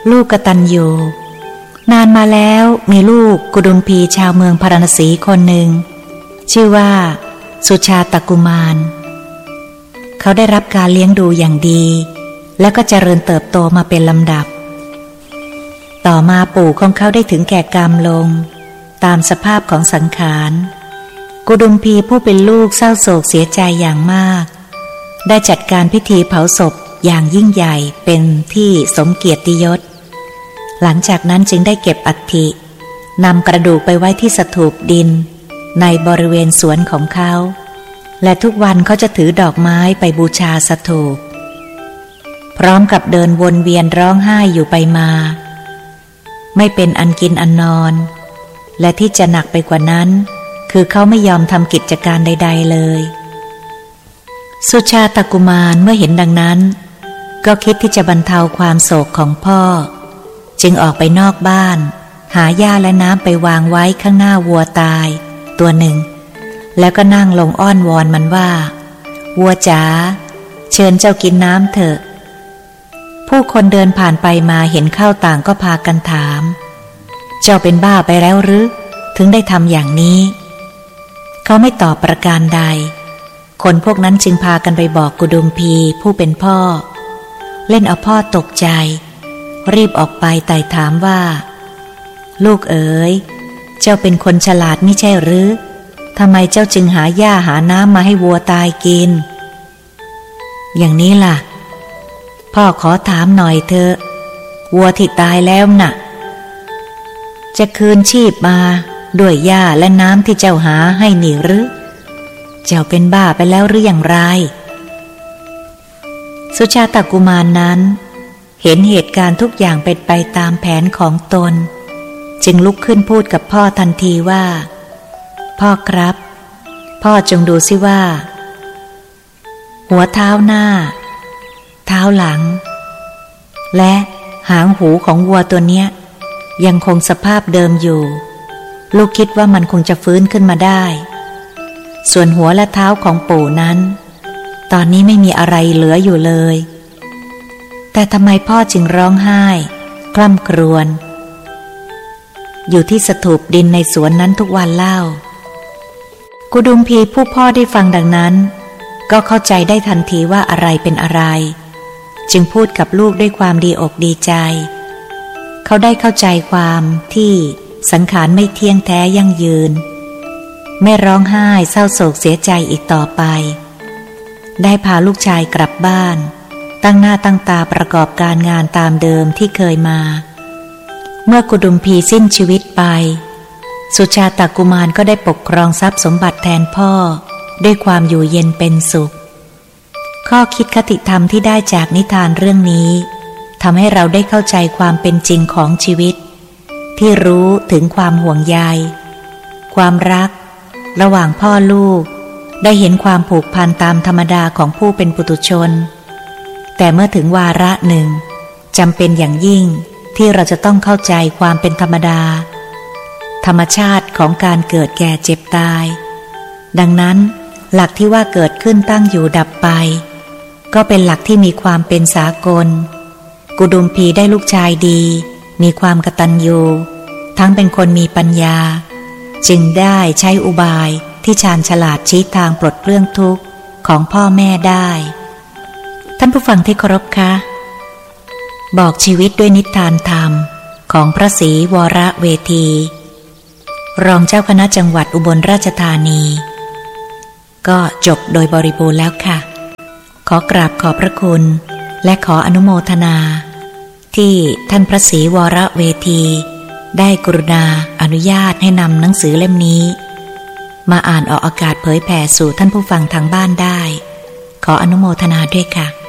ลูกกตัญญูนานมาแล้วมีลูกกุดุมพีชาวเมืองพาราณสีคนหนึ่งชื่อว่าสุชาตกุมารเขาได้รับการเลี้ยงดูอย่างดีแล้วก็เจริญเติบโตมาเป็นลำดับต่อมาปู่ของเขาได้ถึงแก่กรรมลงตามสภาพของสังขารกุดุมพีผู้เป็นลูกเศร้าโศกเสียใจอย่างมากได้จัดการพิธีเผาศพอย่างยิ่งใหญ่เป็นที่สมเกียรติยศหลังจากนั้นจึงได้เก็บอัฐินำกระดูกไปไว้ที่สถูปดินในบริเวณสวนของเขาและทุกวันเขาจะถือดอกไม้ไปบูชาสถูปพร้อมกับเดินวนเวียนร้องไห้อยู่ไปมาไม่เป็นอันกินอันนอนและที่จะหนักไปกว่านั้นคือเขาไม่ยอมทำกิจการใดๆเลยสุชาตกุมารเมื่อเห็นดังนั้นก็คิดที่จะบรรเทาความโศกของพ่อจึงออกไปนอกบ้านหาหญ้าและน้ำไปวางไว้ข้างหน้าวัวตายตัวหนึ่งแล้วก็นั่งลงอ้อนวอนมันว่าวัวจ๋าเชิญเจ้ากินน้ำเถอะผู้คนเดินผ่านไปมาเห็นเข้าต่างก็พากันถามเจ้าเป็นบ้าไปแล้วหรือถึงได้ทำอย่างนี้เขาไม่ตอบประการใดคนพวกนั้นจึงพากันไปบอกกุดุมพีผู้เป็นพ่อเล่นเอาพ่อตกใจรีบออกไปไต่ถามว่าลูกเอ๋ยเจ้าเป็นคนฉลาดไม่ใช่หรือทำไมเจ้าจึงหาหญ้าหาน้ำมาให้วัวตายกินอย่างนี้ล่ะพ่อขอถามหน่อยเถอะวัวที่ตายแล้วน่ะจะคืนชีพมาด้วยหญ้าและน้ำที่เจ้าหาให้หนิหรือเจ้าเป็นบ้าไปแล้วหรืออย่างไรสุชาตกุมารนั้นเห็นเหตุการณ์ทุกอย่างเป็นไปตามแผนของตนจึงลุกขึ้นพูดกับพ่อทันทีว่าพ่อครับพ่อจงดูสิว่าหัวเท้าหน้าเท้าหลังและหางหูของวัวตัวเนี้ยยังคงสภาพเดิมอยู่ลูกคิดว่ามันคงจะฟื้นขึ้นมาได้ส่วนหัวและเท้าของปู่นั้นตอนนี้ไม่มีอะไรเหลืออยู่เลยแต่ทำไมพ่อจึงร้องไห้คร่ำครวญอยู่ที่สถูปดินในสวนนั้นทุกวันเล่ากุดุมพีผู้พ่อได้ฟังดังนั้นก็เข้าใจได้ทันทีว่าอะไรเป็นอะไรจึงพูดกับลูกด้วยความดีอกดีใจเขาได้เข้าใจความที่สังขารไม่เที่ยงแท้ยั่งยืนไม่ร้องไห้เศร้าโศกเสียใจอีกต่อไปได้พาลูกชายกลับบ้านตั้งหน้าตั้งตาประกอบการงานตามเดิมที่เคยมาเมื่อกุดุมพีสิ้นชีวิตไปสุชาตกุมารก็ได้ปกครองทรัพย์สมบัติแทนพ่อด้วยความอยู่เย็นเป็นสุขข้อคิดคติธรรมที่ได้จากนิทานเรื่องนี้ทำให้เราได้เข้าใจความเป็นจริงของชีวิตที่รู้ถึงความห่วงใยความรักระหว่างพ่อลูกได้เห็นความผูกพันตามธรรมดาของผู้เป็นปุถุชนแต่เมื่อถึงวาระหนึ่งจำเป็นอย่างยิ่งที่เราจะต้องเข้าใจความเป็นธรรมดาธรรมชาติของการเกิดแก่เจ็บตายดังนั้นหลักที่ว่าเกิดขึ้นตั้งอยู่ดับไปก็เป็นหลักที่มีความเป็นสากลกุดุมพีได้ลูกชายดีมีความกตัญญูทั้งเป็นคนมีปัญญาจึงได้ใช้อุบายที่ชาญฉลาดชี้ทางปลดเปลื้องทุกข์ของพ่อแม่ได้ท่านผู้ฟังที่เคารพคะบอกชีวิตด้วยนิทานธรรมของพระศรีวรเวทีรองเจ้าคณะจังหวัดอุบลราชธานีก็จบโดยบริบูรณ์แล้วค่ะขอกราบขอบพระคุณและขออนุโมทนาที่ท่านพระศรีวรเวทีได้กรุณาอนุญาตให้นำหนังสือเล่มนี้มาอ่านออกอากาศเผยแผ่สู่ท่านผู้ฟังทางบ้านได้ขออนุโมทนาด้วยค่ะ